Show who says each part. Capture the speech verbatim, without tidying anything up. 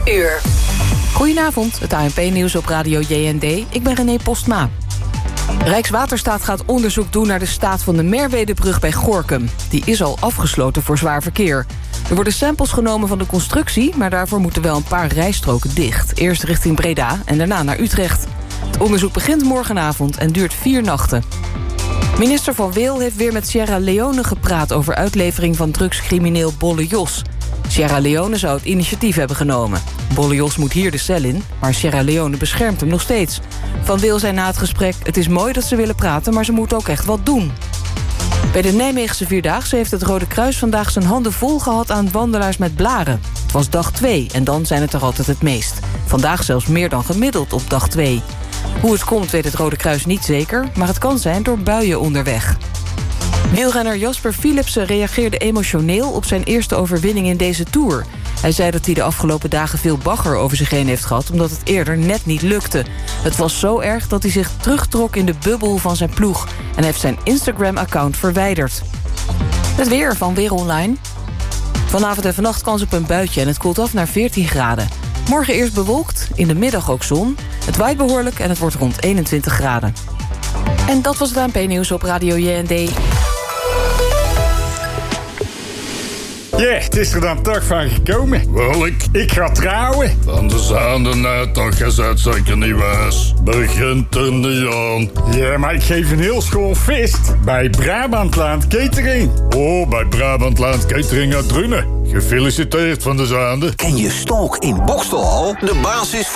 Speaker 1: uur.
Speaker 2: Goedenavond, het A N P-nieuws op Radio J N D. Ik ben René Postma. Rijkswaterstaat gaat onderzoek doen naar de staat van de Merwedebrug bij Gorinchem. Die is al afgesloten voor zwaar verkeer. Er worden samples genomen van de constructie, maar daarvoor moeten wel een paar rijstroken dicht. Eerst richting Breda en daarna naar Utrecht. Het onderzoek begint morgenavond en duurt vier nachten. Minister Van Wil heeft weer met Sierra Leone gepraat over uitlevering van drugscrimineel Bolle Jos. Sierra Leone zou het initiatief hebben genomen. Bolle Jos moet hier de cel in, maar Sierra Leone beschermt hem nog steeds. Van Wil zei na het gesprek: het is mooi dat ze willen praten, maar ze moeten ook echt wat doen. Bij de Nijmeegse Vierdaagse heeft het Rode Kruis vandaag zijn handen vol gehad aan wandelaars met blaren. Het was dag twee en dan zijn het er altijd het meest. Vandaag zelfs meer dan gemiddeld op dag twee. Hoe het komt weet het Rode Kruis niet zeker, maar het kan zijn door buien onderweg. Wielrenner Jasper Philipsen reageerde emotioneel op zijn eerste overwinning in deze Tour. Hij zei dat hij de afgelopen dagen veel bagger over zich heen heeft gehad, omdat het eerder net niet lukte. Het was zo erg dat hij zich terugtrok in de bubbel van zijn ploeg en heeft zijn Instagram-account verwijderd. Het weer van Weer Online. Vanavond en vannacht kans op een buitje en het koelt af naar veertien graden. Morgen eerst bewolkt, in de middag ook zon. Het waait behoorlijk en het wordt rond eenentwintig graden. En dat was het A N P-nieuws op Radio J N D.
Speaker 3: Ja, yeah, het is er dan toch van gekomen.
Speaker 4: Welk?
Speaker 3: Ik ga trouwen.
Speaker 4: Van de zaande net, toch, je zet zeker niet wijs. Begint er niet aan.
Speaker 3: Ja, maar ik geef een heel school feest. Bij Brabantland Catering.
Speaker 4: Oh, bij Brabantland Catering uit Drunen. Gefeliciteerd van de zaande.
Speaker 5: Ken je Stalk in Bokstel al? De basis voor